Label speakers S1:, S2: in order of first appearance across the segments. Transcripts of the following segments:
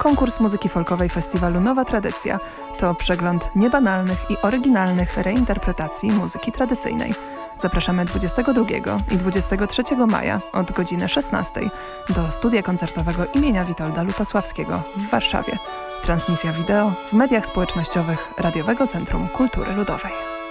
S1: Konkurs muzyki folkowej festiwalu Nowa Tradycja to przegląd niebanalnych i oryginalnych reinterpretacji muzyki tradycyjnej. Zapraszamy 22 i 23 maja od godziny 16 do studia koncertowego imienia Witolda Lutosławskiego w Warszawie. Transmisja wideo w mediach społecznościowych Radiowego Centrum Kultury Ludowej.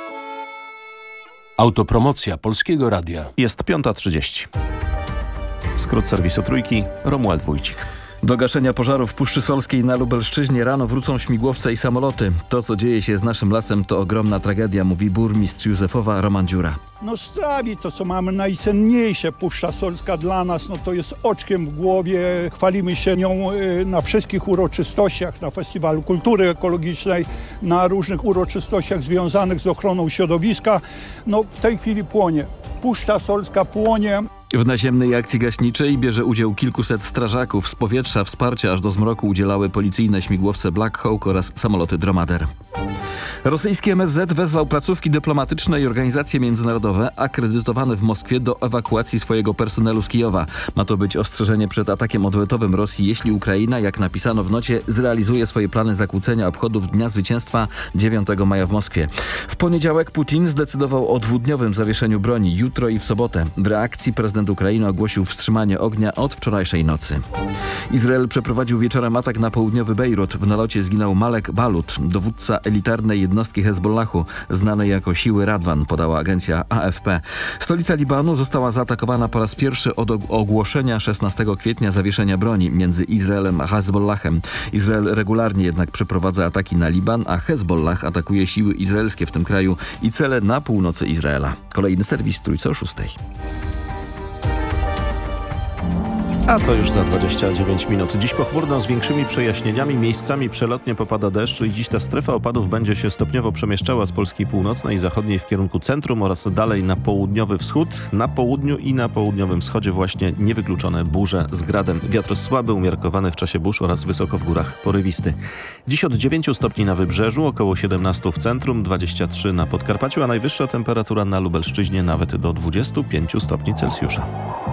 S2: Autopromocja Polskiego Radia.
S3: Jest 5:30. Skrót serwisu Trójki, Romuald Wójcik.
S4: Do gaszenia pożarów w Puszczy Solskiej na Lubelszczyźnie rano wrócą śmigłowce i samoloty. To, co dzieje się z naszym lasem, to ogromna tragedia, mówi burmistrz Józefowa Roman Dziura.
S5: No strawi to, co mamy najcenniejsze. Puszcza Solska dla nas, no to jest oczkiem w głowie. Chwalimy się nią na wszystkich uroczystościach, na Festiwalu Kultury Ekologicznej, na różnych uroczystościach związanych z ochroną środowiska. No w tej chwili płonie. Puszcza Solska płonie.
S4: W naziemnej akcji gaśniczej bierze udział kilkuset strażaków. Z powietrza wsparcia aż do zmroku udzielały policyjne śmigłowce Black Hawk oraz samoloty Dromader. Rosyjski MSZ wezwał placówki dyplomatyczne i organizacje międzynarodowe akredytowane w Moskwie do ewakuacji swojego personelu z Kijowa. Ma to być ostrzeżenie przed atakiem odwetowym Rosji, jeśli Ukraina, jak napisano w nocie, zrealizuje swoje plany zakłócenia obchodów Dnia Zwycięstwa 9 maja w Moskwie. W poniedziałek Putin zdecydował o dwudniowym zawieszeniu broni, jutro i w sobotę. W reakcji prezydent Ukrainy ogłosił wstrzymanie ognia od wczorajszej nocy. Izrael przeprowadził wieczorem atak na południowy Bejrut. W nalocie zginął Malek Balut, dowódca elitarnej jednostki Hezbollahu, znanej jako Siły Radwan, podała agencja AFP. Stolica Libanu została zaatakowana po raz pierwszy od ogłoszenia 16 kwietnia zawieszenia broni między Izraelem a Hezbollahem. Izrael regularnie jednak przeprowadza ataki na Liban, a Hezbollah atakuje siły izraelskie w tym kraju i cele na północy Izraela. Kolejny serwis Trójce o 6.
S3: A to już za 29 minut. Dziś pochmurno z większymi przejaśnieniami, miejscami przelotnie popada deszcz i dziś ta strefa opadów będzie się stopniowo przemieszczała z Polski północnej i zachodniej w kierunku centrum oraz dalej na południowy wschód. Na południu i na południowym wschodzie właśnie niewykluczone burze z gradem. Wiatr słaby, umiarkowany w czasie burz oraz wysoko w górach porywisty. Dziś od 9 stopni na Wybrzeżu, około 17 w centrum, 23 na Podkarpaciu, a najwyższa temperatura na Lubelszczyźnie nawet do 25 stopni Celsjusza.